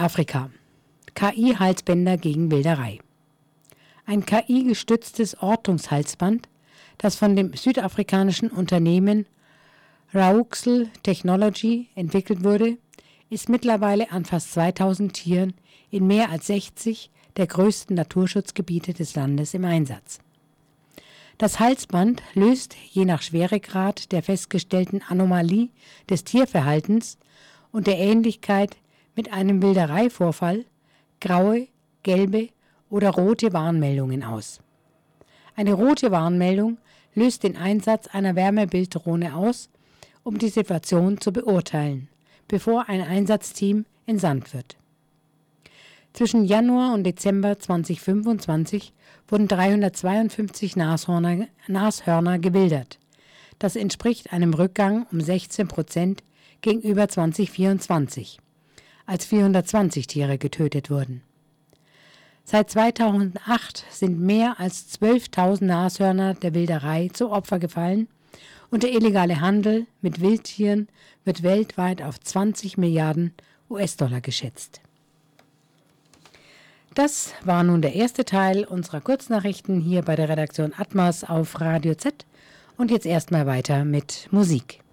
Südafrika. KI-Halsbänder gegen Wilderei. Ein KI-gestütztes Ortungshalsband, das von dem südafrikanischen Unternehmen Rauxel Technology entwickelt wurde, ist mittlerweile an fast 2000 Tieren in mehr als 60 der größten Naturschutzgebiete des Landes im Einsatz. Das Halsband löst je nach Schweregrad der festgestellten Anomalie des Tierverhaltens und der Ähnlichkeit mit einem Wildereivorfall graue, gelbe oder rote Warnmeldungen aus. Eine rote Warnmeldung löst den Einsatz einer Wärmebilddrohne aus, um die Situation zu beurteilen, bevor ein Einsatzteam entsandt wird. Zwischen Januar und Dezember 2025 wurden 352 Nashörner gewildert. Das entspricht einem Rückgang um 16% gegenüber 2024, als 420 Tiere getötet wurden. Seit 2008 sind mehr als 12.000 Nashörner der Wilderei zu Opfer gefallen und der illegale Handel mit Wildtieren wird weltweit auf 20 Milliarden US-Dollar geschätzt. Das war nun der erste Teil unserer Kurznachrichten hier bei der Redaktion Atmas auf Radio Z und jetzt erstmal weiter mit Musik.